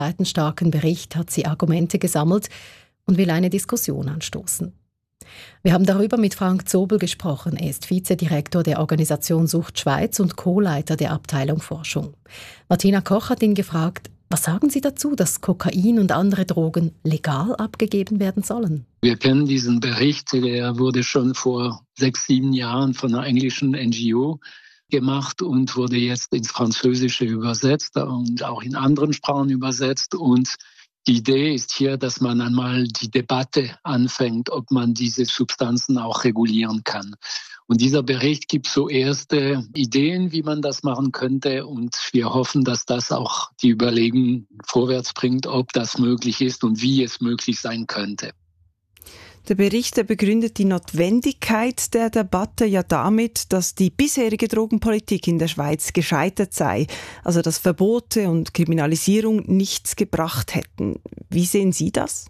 seitenstarken Bericht hat sie Argumente gesammelt und will eine Diskussion anstoßen. Wir haben darüber mit Frank Zobel gesprochen. Er ist Vizedirektor der Organisation Sucht Schweiz und Co-Leiter der Abteilung Forschung. Martina Koch hat ihn gefragt, was sagen Sie dazu, dass Kokain und andere Drogen legal abgegeben werden sollen? Wir kennen diesen Bericht, der wurde schon vor 6, 7 Jahren von einer englischen NGO gemacht und wurde jetzt ins Französische übersetzt und auch in anderen Sprachen übersetzt. Und die Idee ist hier, dass man einmal die Debatte anfängt, ob man diese Substanzen auch regulieren kann. Und dieser Bericht gibt so erste Ideen, wie man das machen könnte. Und wir hoffen, dass das auch die Überlegungen vorwärts bringt, ob das möglich ist und wie es möglich sein könnte. Der Bericht begründet die Notwendigkeit der Debatte ja damit, dass die bisherige Drogenpolitik in der Schweiz gescheitert sei, also dass Verbote und Kriminalisierung nichts gebracht hätten. Wie sehen Sie das?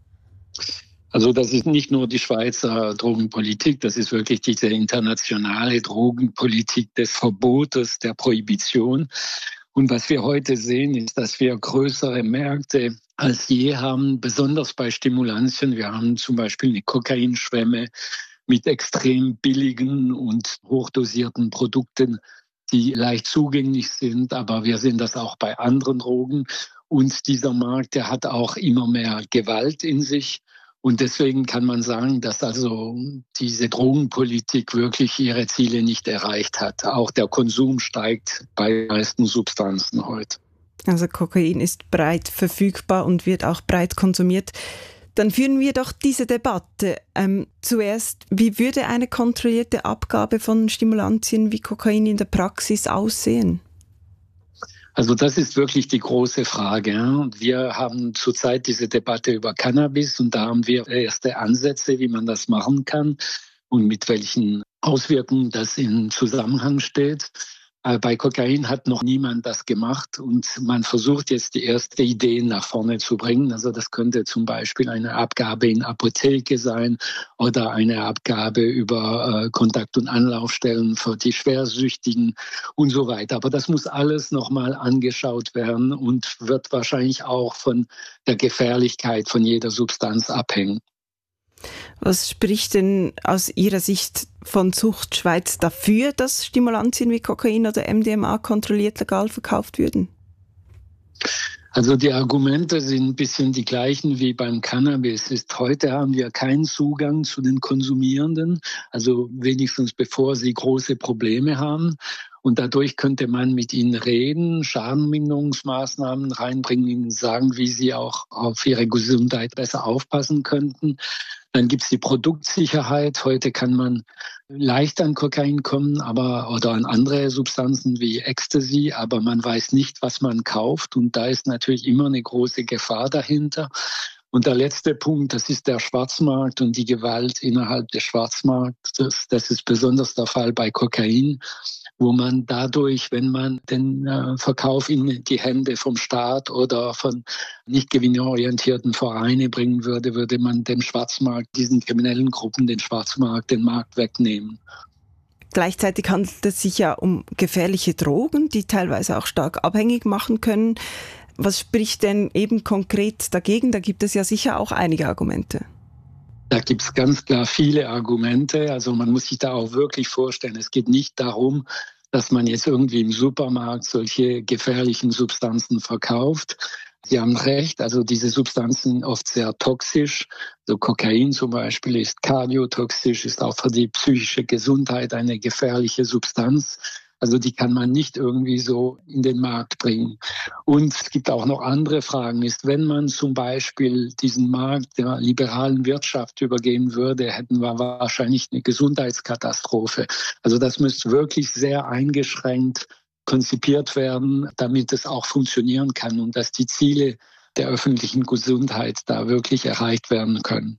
Also das ist nicht nur die Schweizer Drogenpolitik, das ist wirklich diese internationale Drogenpolitik des Verbotes, der Prohibition. Und was wir heute sehen, ist, dass wir größere Märkte als je haben, besonders bei Stimulantien. Wir haben zum Beispiel eine Kokainschwemme mit extrem billigen und hochdosierten Produkten, die leicht zugänglich sind. Aber wir sehen das auch bei anderen Drogen. Und dieser Markt, der hat auch immer mehr Gewalt in sich. Und deswegen kann man sagen, dass also diese Drogenpolitik wirklich ihre Ziele nicht erreicht hat. Auch der Konsum steigt bei den meisten Substanzen heute. Also Kokain ist breit verfügbar und wird auch breit konsumiert. Dann führen wir doch diese Debatte. Zuerst, wie würde eine kontrollierte Abgabe von Stimulantien wie Kokain in der Praxis aussehen? Also das ist wirklich die große Frage. Wir haben zurzeit diese Debatte über Cannabis und da haben wir erste Ansätze, wie man das machen kann und mit welchen Auswirkungen das in Zusammenhang steht. Bei Kokain hat noch niemand das gemacht und man versucht jetzt die ersten Ideen nach vorne zu bringen. Also das könnte zum Beispiel eine Abgabe in Apotheke sein oder eine Abgabe über Kontakt- und Anlaufstellen für die Schwersüchtigen und so weiter. Aber das muss alles nochmal angeschaut werden und wird wahrscheinlich auch von der Gefährlichkeit von jeder Substanz abhängen. Was spricht denn aus Ihrer Sicht von Sucht Schweiz dafür, dass Stimulantien wie Kokain oder MDMA kontrolliert legal verkauft würden? Also die Argumente sind ein bisschen die gleichen wie beim Cannabis. Heute haben wir keinen Zugang zu den Konsumierenden, also wenigstens bevor sie große Probleme haben. Und dadurch könnte man mit ihnen reden, Schadenminderungsmaßnahmen reinbringen, ihnen sagen, wie sie auch auf ihre Gesundheit besser aufpassen könnten. Dann gibt es die Produktsicherheit. Heute kann man leicht an Kokain kommen, oder an andere Substanzen wie Ecstasy, aber man weiß nicht, was man kauft. Und da ist natürlich immer eine große Gefahr dahinter. Und der letzte Punkt, das ist der Schwarzmarkt und die Gewalt innerhalb des Schwarzmarktes. Das ist besonders der Fall bei Kokain, wo man dadurch, wenn man den Verkauf in die Hände vom Staat oder von nicht gewinnorientierten Vereinen bringen würde, würde man dem Schwarzmarkt, diesen kriminellen Gruppen, den Markt wegnehmen. Gleichzeitig handelt es sich ja um gefährliche Drogen, die teilweise auch stark abhängig machen können. Was spricht denn eben konkret dagegen? Da gibt es ja sicher auch einige Argumente. Da gibt es ganz klar viele Argumente. Also man muss sich da auch wirklich vorstellen, es geht nicht darum, dass man jetzt irgendwie im Supermarkt solche gefährlichen Substanzen verkauft. Sie haben recht, also diese Substanzen sind oft sehr toxisch. So Kokain zum Beispiel ist kardiotoxisch, ist auch für die psychische Gesundheit eine gefährliche Substanz. Also die kann man nicht irgendwie so in den Markt bringen. Und es gibt auch noch andere Fragen. Wenn man zum Beispiel diesen Markt der liberalen Wirtschaft übergeben würde, hätten wir wahrscheinlich eine Gesundheitskatastrophe. Also das müsste wirklich sehr eingeschränkt konzipiert werden, damit es auch funktionieren kann und dass die Ziele der öffentlichen Gesundheit da wirklich erreicht werden können.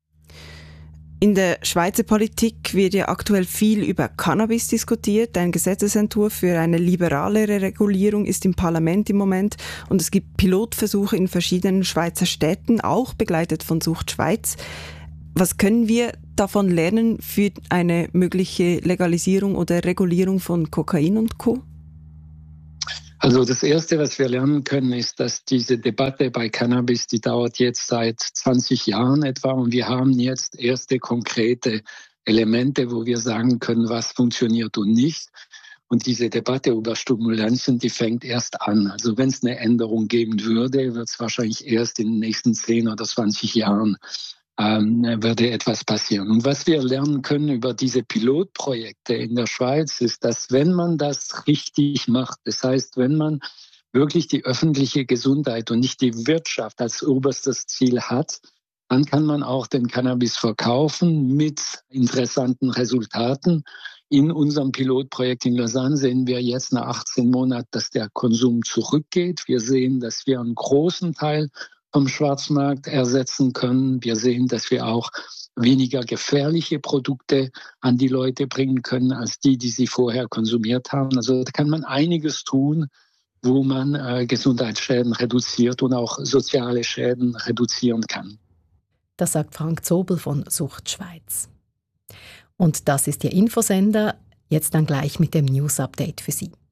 In der Schweizer Politik wird ja aktuell viel über Cannabis diskutiert. Ein Gesetzesentwurf für eine liberalere Regulierung ist im Parlament im Moment und es gibt Pilotversuche in verschiedenen Schweizer Städten, auch begleitet von Sucht Schweiz. Was können wir davon lernen für eine mögliche Legalisierung oder Regulierung von Kokain und Co.? Also das Erste, was wir lernen können, ist, dass diese Debatte bei Cannabis, die dauert jetzt seit 20 Jahren etwa und wir haben jetzt erste konkrete Elemente, wo wir sagen können, was funktioniert und nicht. Und diese Debatte über Stimulantien, die fängt erst an. Also wenn es eine Änderung geben würde, wird es wahrscheinlich erst in den nächsten 10 oder 20 Jahren würde etwas passieren. Und was wir lernen können über diese Pilotprojekte in der Schweiz ist, dass wenn man das richtig macht, das heißt, wenn man wirklich die öffentliche Gesundheit und nicht die Wirtschaft als oberstes Ziel hat, dann kann man auch den Cannabis verkaufen mit interessanten Resultaten. In unserem Pilotprojekt in Lausanne sehen wir jetzt nach 18 Monaten, dass der Konsum zurückgeht. Wir sehen, dass wir einen großen Teil vom Schwarzmarkt ersetzen können. Wir sehen, dass wir auch weniger gefährliche Produkte an die Leute bringen können, als die sie vorher konsumiert haben. Also da kann man einiges tun, wo man Gesundheitsschäden reduziert und auch soziale Schäden reduzieren kann. Das sagt Frank Zobel von Sucht Schweiz. Und das ist Ihr Infosender. Jetzt dann gleich mit dem News-Update für Sie.